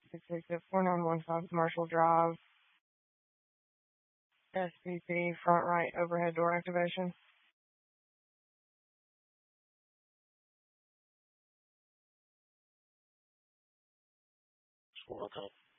It's 4915 Commercial Drive, SPP, front right overhead door activation. Okay.